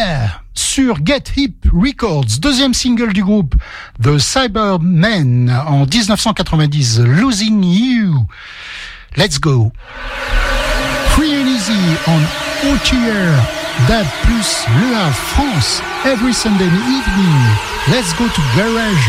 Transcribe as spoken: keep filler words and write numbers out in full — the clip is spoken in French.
Yeah sur Get Hip Records, deuxième single du groupe The Cybermen en dix-neuf cent quatre-vingt-dix, Losing You. Let's go. Free and Easy on O T R, D A B plus Le Havre France, every Sunday evening. Let's go to Garage